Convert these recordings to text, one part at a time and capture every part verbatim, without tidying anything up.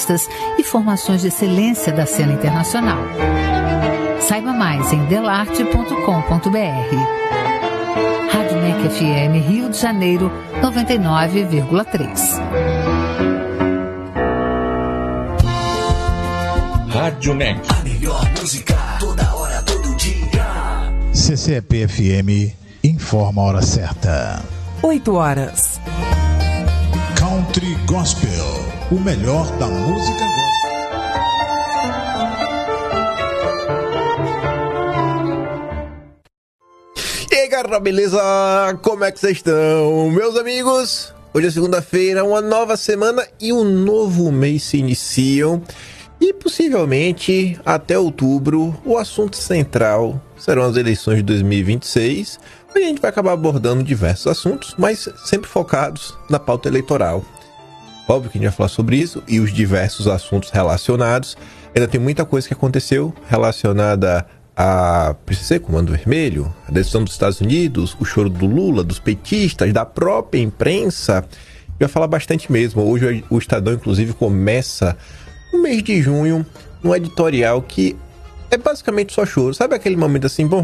entrevistas e formações de excelência da cena internacional. Saiba mais em delarte ponto com ponto br. Rádio M E C F M Rio de Janeiro, noventa e nove vírgula três. Rádio M E C. A melhor música, toda hora, todo dia. C C E P F M informa a hora certa. oito horas. Country Gospel, o melhor da música gospel. E aí, galera, beleza? Como é que vocês estão, meus amigos? Hoje é segunda-feira, uma nova semana e um novo mês se iniciam. E possivelmente, até outubro, o assunto central serão as eleições de dois mil e vinte e seis. A gente vai acabar abordando diversos assuntos, mas sempre focados na pauta eleitoral. Óbvio que a gente vai falar sobre isso e os diversos assuntos relacionados. Ainda tem muita coisa que aconteceu relacionada a P C C, Comando Vermelho, a decisão dos Estados Unidos, o choro do Lula, dos petistas, da própria imprensa. Vai falar bastante mesmo. Hoje o Estadão, inclusive, começa o mês de junho num editorial que é basicamente só choro. Sabe aquele momento assim, bom,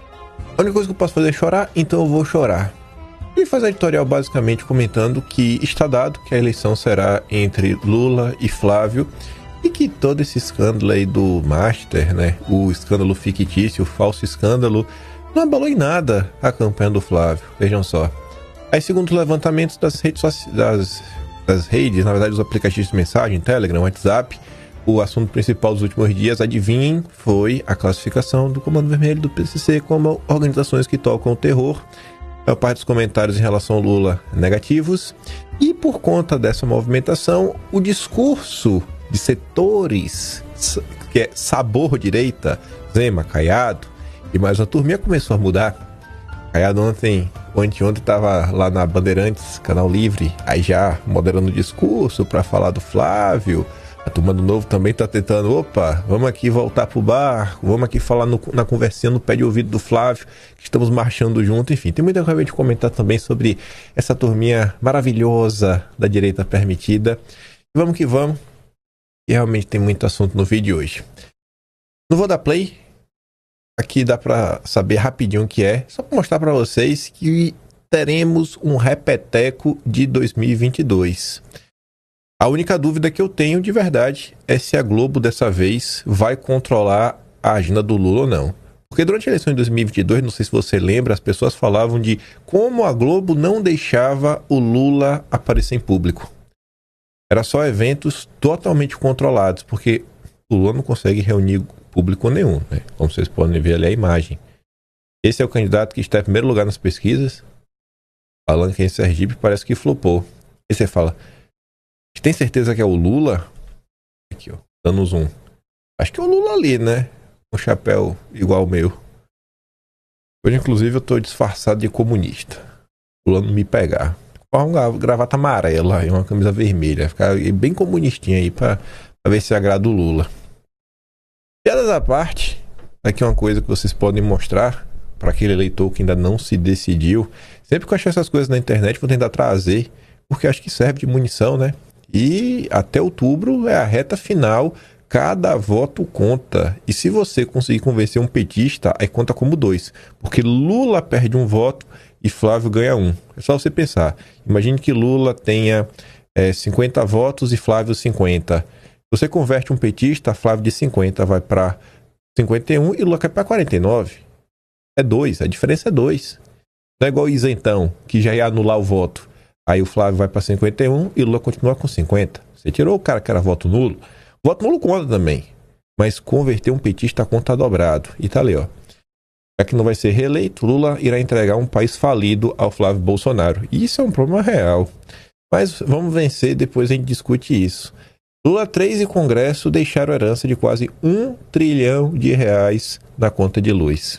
a única coisa que eu posso fazer é chorar, então eu vou chorar. Ele faz um editorial basicamente comentando que está dado que a eleição será entre Lula e Flávio e que todo esse escândalo aí do Master, né, o escândalo fictício, o falso escândalo, não abalou em nada a campanha do Flávio. Vejam só. Aí, segundo os levantamentos das redes sociais, das, das redes, na verdade, os aplicativos de mensagem, Telegram, WhatsApp, o assunto principal dos últimos dias, adivinhem, foi a classificação do Comando Vermelho do P C C como organizações que tocam o terror. A parte dos comentários em relação ao Lula negativos. E por conta dessa movimentação, o discurso de setores, que é sabor direita, Zema, Caiado, e mais uma turminha começou a mudar. Caiado ontem, ou anteontem, estava lá na Bandeirantes, Canal Livre, aí já moderando o discurso para falar do Flávio. A turma do Novo também está tentando, opa, vamos aqui voltar pro bar, vamos aqui falar no, na conversinha no pé de ouvido do Flávio, que estamos marchando junto. Enfim, tem muita coisa a gente comentar também sobre essa turminha maravilhosa da direita permitida. E vamos que vamos, e realmente tem muito assunto no vídeo de hoje. Não vou dar play, aqui dá para saber rapidinho o que é, só para mostrar para vocês que teremos um repeteco de dois mil e vinte e dois. A única dúvida que eu tenho de verdade é se a Globo dessa vez vai controlar a agenda do Lula ou não. Porque durante a eleição de dois mil e vinte e dois, não sei se você lembra, as pessoas falavam de como a Globo não deixava o Lula aparecer em público. Era só eventos totalmente controlados, porque o Lula não consegue reunir público nenhum, né? Como vocês podem ver ali a imagem. Esse é o candidato que está em primeiro lugar nas pesquisas, falando que em Sergipe parece que flopou. E você fala, tem certeza que é o Lula? Aqui, ó, dando um zoom. Acho que é o Lula ali, né? Um chapéu igual ao meu. Hoje, inclusive, eu tô disfarçado de comunista. Pulando me pegar. Com uma gravata amarela e uma camisa vermelha. Ficar bem comunistinha aí pra, pra ver se agrada o Lula. Piadas à parte, aqui uma coisa que vocês podem mostrar para aquele eleitor que ainda não se decidiu. Sempre que eu achar essas coisas na internet, vou tentar trazer, porque acho que serve de munição, né? E até outubro é a reta final, cada voto conta. E se você conseguir convencer um petista, aí conta como dois. Porque Lula perde um voto e Flávio ganha um. É só você pensar. Imagine que Lula tenha é, cinquenta votos e Flávio cinquenta. Você converte um petista, Flávio de cinquenta vai para cinquenta e um e Lula cai para quarenta e nove. É dois, a diferença é dois. Não é igual o isentão, que já ia anular o voto. Aí o Flávio vai para cinquenta e um e o Lula continua com cinquenta. Você tirou o cara que era voto nulo. Voto nulo conta também. Mas converter um petista conta dobrado. E tá ali, ó. Já que não vai ser reeleito, Lula irá entregar um país falido ao Flávio Bolsonaro. E isso é um problema real. Mas vamos vencer, depois a gente discute isso. Lula três e Congresso deixaram herança de quase um trilhão de reais na conta de luz.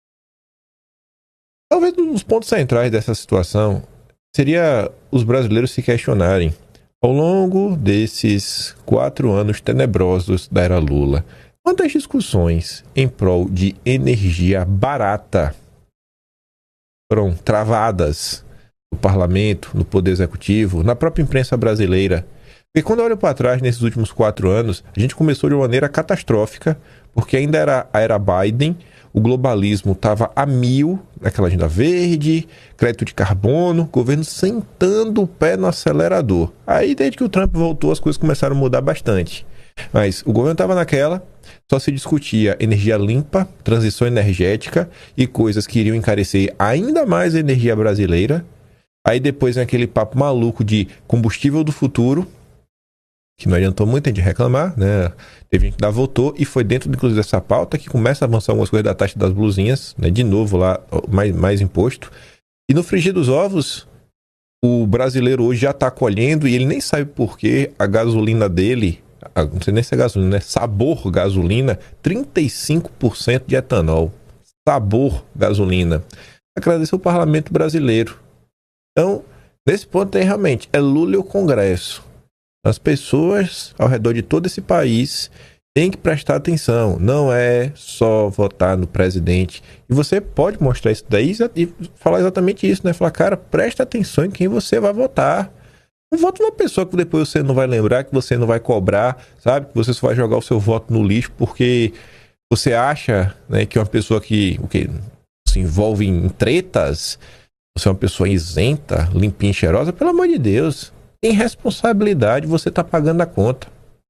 Talvez um dos pontos centrais dessa situação seria os brasileiros se questionarem, ao longo desses quatro anos tenebrosos da era Lula, quantas discussões em prol de energia barata foram travadas no parlamento, no poder executivo, na própria imprensa brasileira. E quando eu olho para trás, nesses últimos quatro anos, a gente começou de uma maneira catastrófica, porque ainda era a era Biden, o globalismo estava a mil, naquela agenda verde, crédito de carbono, governo sentando o pé no acelerador. Aí, desde que o Trump voltou, as coisas começaram a mudar bastante. Mas o governo estava naquela, só se discutia energia limpa, transição energética e coisas que iriam encarecer ainda mais a energia brasileira. Aí depois vem aquele papo maluco de combustível do futuro, que não adiantou muito a gente reclamar, né? Teve gente que ainda votou e foi dentro, inclusive, dessa pauta que começa a avançar algumas coisas da taxa das blusinhas, né? De novo lá, mais, mais imposto. E no frigir dos ovos, o brasileiro hoje já está colhendo e ele nem sabe por que a gasolina dele, não sei nem se é gasolina, né? Sabor gasolina, trinta e cinco por cento de etanol. Sabor gasolina. Agradecer o parlamento brasileiro. Então, nesse ponto aí, realmente, é Lula e o Congresso. As pessoas ao redor de todo esse país têm que prestar atenção. Não é só votar no presidente. E você pode mostrar isso daí e falar exatamente isso, né? Falar, cara, presta atenção em quem você vai votar. Não vote numa pessoa que depois você não vai lembrar, que você não vai cobrar, sabe? Que você só vai jogar o seu voto no lixo porque você acha, né, que é uma pessoa que, o que se envolve em tretas, você é uma pessoa isenta, limpinha e cheirosa. Pelo amor de Deus. Tem responsabilidade, você está pagando a conta.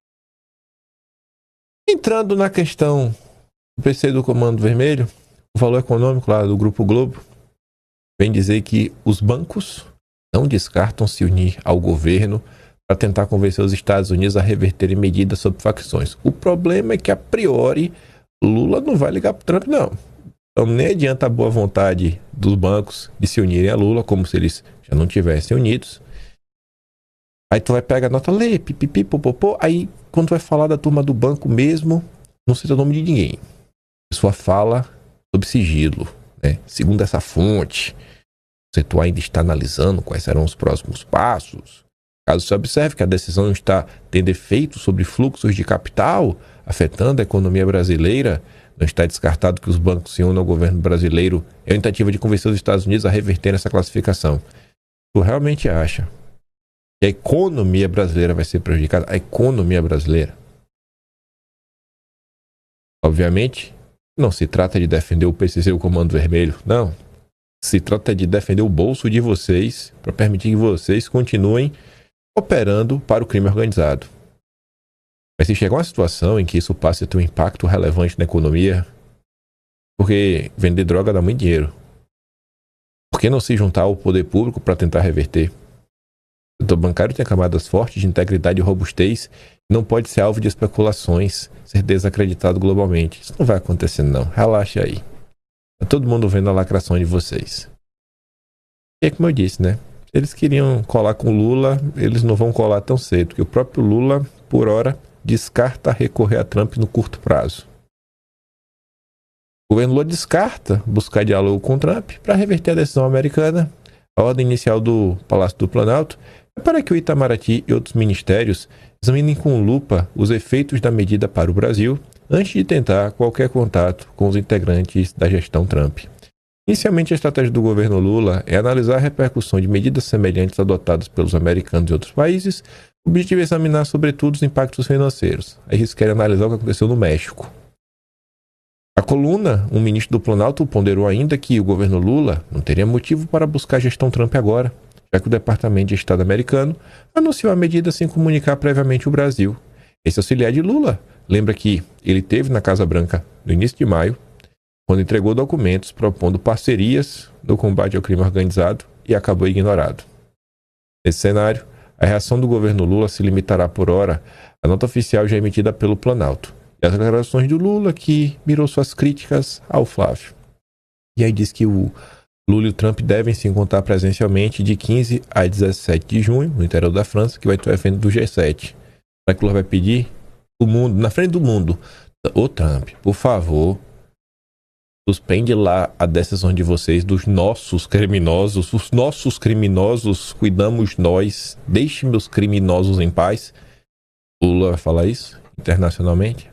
Entrando na questão do P C do Comando Vermelho, o valor econômico lá do Grupo Globo vem dizer que os bancos não descartam se unir ao governo para tentar convencer os Estados Unidos a reverterem medidas sobre facções. O problema é que, a priori, Lula não vai ligar para o Trump, não. Então nem adianta a boa vontade dos bancos de se unirem a Lula, como se eles já não tivessem unidos. Aí tu vai pegar a nota, lê, pipipi, popopô. Aí, quando tu vai falar da turma do banco mesmo, não cita o nome de ninguém. A pessoa fala sob sigilo, né? Segundo essa fonte, o setor ainda está analisando quais serão os próximos passos. Caso se observe que a decisão está tendo efeito sobre fluxos de capital, afetando a economia brasileira, não está descartado que os bancos se unam ao governo brasileiro em uma tentativa de convencer os Estados Unidos a reverter essa classificação. Tu realmente acha que a economia brasileira vai ser prejudicada? A economia brasileira? Obviamente, não se trata de defender o P C C, o Comando Vermelho. Não. Se trata de defender o bolso de vocês para permitir que vocês continuem operando para o crime organizado. Mas se chegar uma situação em que isso passe a ter um impacto relevante na economia, porque vender droga dá muito dinheiro, por que não se juntar ao poder público para tentar reverter? O setor bancário tem camadas fortes de integridade e robustez e não pode ser alvo de especulações, ser desacreditado globalmente. Isso não vai acontecer, não. Relaxa aí. Tá todo mundo vendo a lacração de vocês. E é como eu disse, né? Se eles queriam colar com Lula, eles não vão colar tão cedo, porque o próprio Lula, por hora, descarta recorrer a Trump no curto prazo. O governo Lula descarta buscar diálogo com Trump para reverter a decisão americana. A ordem inicial do Palácio do Planalto é para que o Itamaraty e outros ministérios examinem com lupa os efeitos da medida para o Brasil antes de tentar qualquer contato com os integrantes da gestão Trump. Inicialmente, a estratégia do governo Lula é analisar a repercussão de medidas semelhantes adotadas pelos americanos e outros países. O objetivo é examinar, sobretudo, os impactos financeiros. Aí eles querem analisar o que aconteceu no México. A coluna, um ministro do Planalto ponderou ainda que o governo Lula não teria motivo para buscar a gestão Trump agora, já que o Departamento de Estado americano anunciou a medida sem comunicar previamente o Brasil. Esse auxiliar de Lula lembra que ele esteve na Casa Branca no início de maio, quando entregou documentos propondo parcerias no combate ao crime organizado e acabou ignorado. Nesse cenário, a reação do governo Lula se limitará por hora à nota oficial já emitida pelo Planalto e às declarações do Lula, que mirou suas críticas ao Flávio. E aí diz que o Lula e o Trump devem se encontrar presencialmente de quinze a dezessete de junho, no interior da França, que vai ter o evento do G sete. Será que o Lula vai pedir o mundo, na frente do mundo, ô Trump, por favor, suspende lá a decisão de vocês dos nossos criminosos, os nossos criminosos cuidamos nós, deixe meus criminosos em paz. O Lula vai falar isso internacionalmente?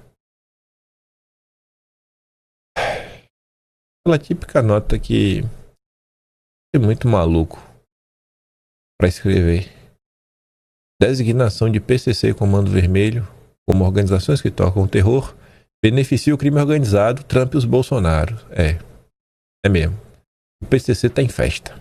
Aquela típica nota que é muito maluco para escrever. Designação de P C C e Comando Vermelho como organizações que tocam o terror beneficia o crime organizado, Trump e os Bolsonaro. É, é mesmo. O P C C tá em festa.